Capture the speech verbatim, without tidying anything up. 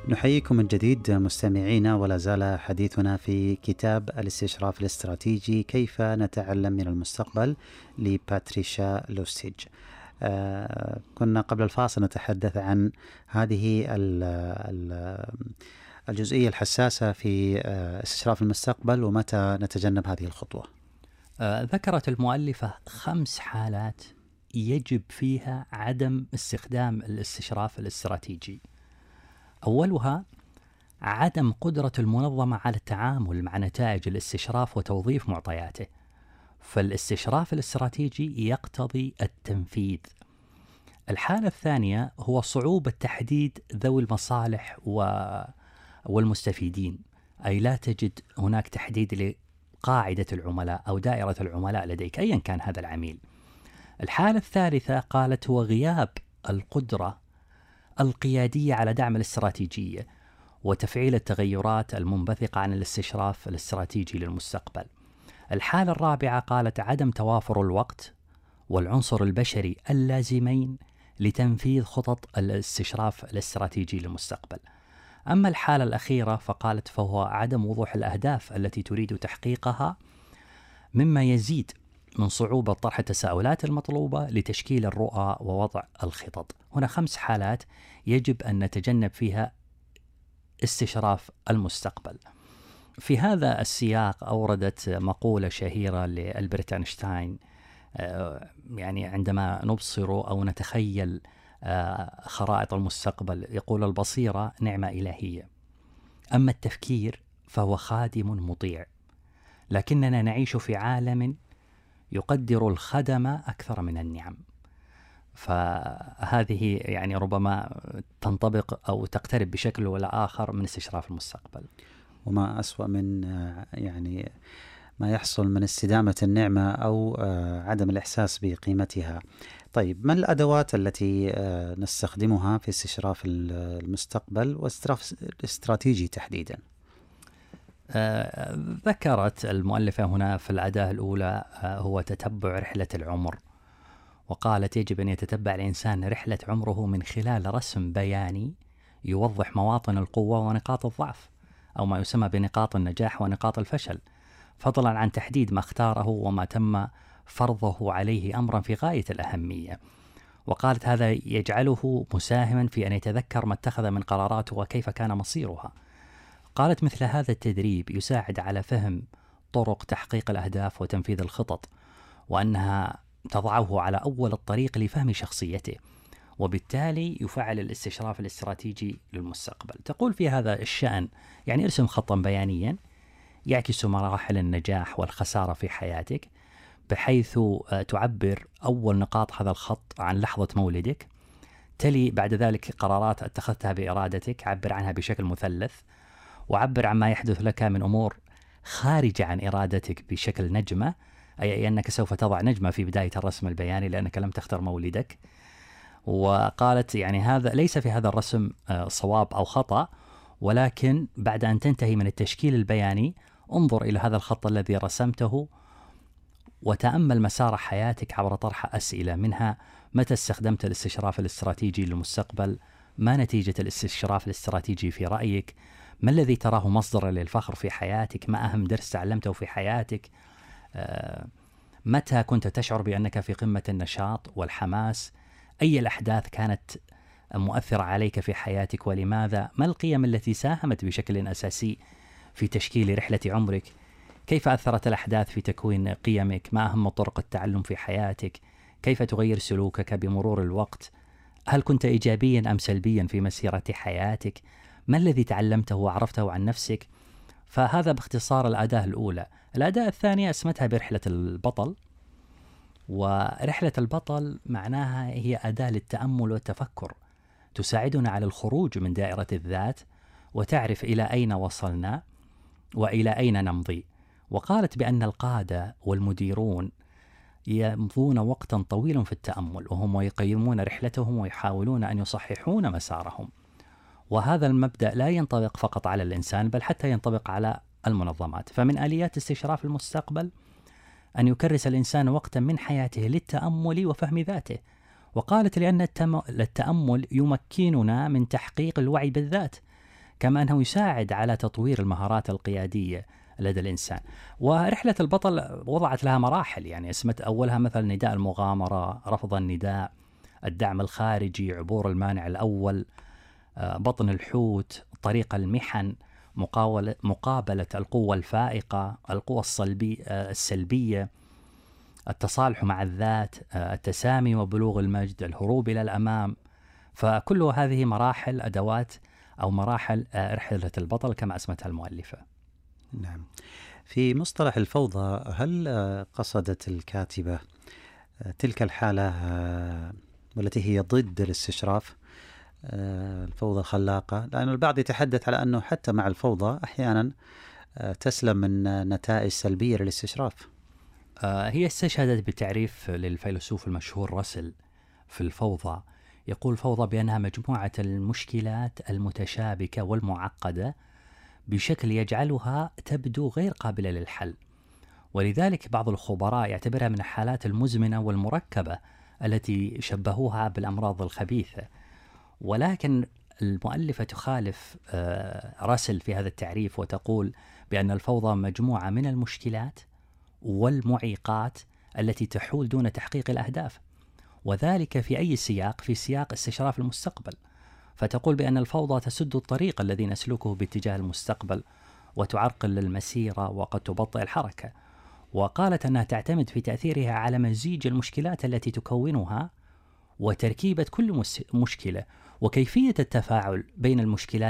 نحييكم من جديد مستمعينا، ولا زال حديثنا في كتاب الاستشراف الاستراتيجي، كيف نتعلم من المستقبل، لباتريشا لوستيج. آه كنا قبل الفاصل نتحدث عن هذه ال ال الجزئية الحساسة في آه استشراف المستقبل، ومتى نتجنب هذه الخطوة. آه ذكرت المؤلفة خمس حالات يجب فيها عدم استخدام الاستشراف الاستراتيجي. أولها عدم قدرة المنظمة على التعامل مع نتائج الاستشراف وتوظيف معطياته، فالاستشراف الاستراتيجي يقتضي التنفيذ. الحالة الثانية هو صعوبة تحديد ذوي المصالح والمستفيدين، أي لا تجد هناك تحديد لقاعدة العملاء أو دائرة العملاء لديك أيا كان هذا العميل. الحالة الثالثة قالت هو غياب القدرة القيادية على دعم الاستراتيجية وتفعيل التغيرات المنبثقة عن الاستشراف الاستراتيجي للمستقبل. الحالة الرابعة قالت عدم توافر الوقت والعنصر البشري اللازمين لتنفيذ خطط الاستشراف الاستراتيجي للمستقبل. أما الحالة الأخيرة فقالت فهو عدم وضوح الأهداف التي تريد تحقيقها، مما يزيد من صعوبة طرح التساؤلات المطلوبة لتشكيل الرؤى ووضع الخطط. هنا خمس حالات يجب أن نتجنب فيها استشراف المستقبل. في هذا السياق أوردت مقولة شهيرة لألبرت أينشتاين، يعني عندما نبصر أو نتخيل خرائط المستقبل يقول: البصيرة نعمة إلهية، أما التفكير فهو خادم مطيع، لكننا نعيش في عالم يقدر الخدم أكثر من النعم. فهذه يعني ربما تنطبق أو تقترب بشكل ولا آخر من استشراف المستقبل. وما أسوأ من يعني ما يحصل من استدامة النعمة أو عدم الإحساس بقيمتها. طيب، ما الأدوات التي نستخدمها في استشراف المستقبل واستشراف الاستراتيجي تحديدا؟ آه، ذكرت المؤلفة هنا في الأداة الأولى آه، هو تتبع رحلة العمر، وقالت يجب أن يتتبع الإنسان رحلة عمره من خلال رسم بياني يوضح مواطن القوة ونقاط الضعف، أو ما يسمى بنقاط النجاح ونقاط الفشل، فضلا عن تحديد ما اختاره وما تم فرضه عليه أمرا في غاية الأهمية. وقالت هذا يجعله مساهما في أن يتذكر ما اتخذ من قراراته وكيف كان مصيرها. قالت مثل هذا التدريب يساعد على فهم طرق تحقيق الأهداف وتنفيذ الخطط، وأنها تضعه على أول الطريق لفهم شخصيته، وبالتالي يفعل الاستشراف الاستراتيجي للمستقبل. تقول في هذا الشأن يعني ارسم خطا بيانيا يعكس مراحل النجاح والخسارة في حياتك، بحيث تعبر أول نقاط هذا الخط عن لحظة مولدك، تلي بعد ذلك قرارات اتخذتها بإرادتك، عبر عنها بشكل مثلث، وعبر عن ما يحدث لك من أمور خارجة عن إرادتك بشكل نجمة، أي أنك سوف تضع نجمة في بداية الرسم البياني لأنك لم تختر مولدك. وقالت يعني هذا ليس في هذا الرسم صواب أو خطأ، ولكن بعد أن تنتهي من التشكيل البياني انظر إلى هذا الخط الذي رسمته وتأمل مسار حياتك عبر طرح أسئلة، منها متى استخدمت الاستشراف الاستراتيجي للمستقبل؟ ما نتيجة الاستشراف الاستراتيجي في رأيك؟ ما الذي تراه مصدرا للفخر في حياتك؟ ما أهم درس تعلمته في حياتك؟ آه، متى كنت تشعر بأنك في قمة النشاط والحماس؟ أي الأحداث كانت مؤثرة عليك في حياتك ولماذا؟ ما القيم التي ساهمت بشكل أساسي في تشكيل رحلة عمرك؟ كيف أثرت الأحداث في تكوين قيمك؟ ما أهم طرق التعلم في حياتك؟ كيف تغير سلوكك بمرور الوقت؟ هل كنت إيجابيا أم سلبيا في مسيرة حياتك؟ ما الذي تعلمته وعرفته عن نفسك؟ فهذا باختصار الأداة الأولى. الأداة الثانية اسمتها برحلة البطل، ورحلة البطل معناها هي أداة للتأمل والتفكر، تساعدنا على الخروج من دائرة الذات وتعرف إلى أين وصلنا وإلى أين نمضي. وقالت بأن القادة والمديرون يمضون وقتا طويلا في التأمل وهم يقيمون رحلتهم ويحاولون أن يصححون مسارهم، وهذا المبدأ لا ينطبق فقط على الإنسان بل حتى ينطبق على المنظمات. فمن آليات استشراف المستقبل أن يكرس الإنسان وقتا من حياته للتأمل وفهم ذاته. وقالت لأن التأمل يمكننا من تحقيق الوعي بالذات، كما أنه يساعد على تطوير المهارات القيادية لدى الإنسان. ورحلة البطل وضعت لها مراحل، يعني اسمت أولها مثلا نداء المغامرة، رفض النداء، الدعم الخارجي، عبور المانع الأول، بطن الحوت، طريق المحن، مقابلة القوة الفائقة، القوة الصلبي السلبية، التصالح مع الذات، التسامي وبلوغ المجد، الهروب إلى الأمام. فكل هذه مراحل أدوات أو مراحل رحلة البطل كما أسمتها المؤلفة. نعم. في مصطلح الفوضى، هل قصدت الكاتبة تلك الحالة والتي هي ضد الاستشراف، الفوضى الخلاقة؟ لأن البعض يتحدث على أنه حتى مع الفوضى أحيانا تسلم من نتائج سلبية للاستشراف. هي استشهدت بتعريف للفيلسوف المشهور راسل في الفوضى، يقول الفوضى بأنها مجموعة المشكلات المتشابكة والمعقدة بشكل يجعلها تبدو غير قابلة للحل. ولذلك بعض الخبراء يعتبرها من الحالات المزمنة والمركبة التي شبهوها بالأمراض الخبيثة. ولكن المؤلفة تخالف راسل في هذا التعريف وتقول بأن الفوضى مجموعة من المشكلات والمعيقات التي تحول دون تحقيق الأهداف، وذلك في أي سياق؟ في سياق استشراف المستقبل. فتقول بأن الفوضى تسد الطريق الذي نسلكه باتجاه المستقبل وتعرقل المسيرة وقد تبطئ الحركة. وقالت أنها تعتمد في تأثيرها على مزيج المشكلات التي تكونها وتركيبة كل مشكلة وكيفية التفاعل بين المشكلات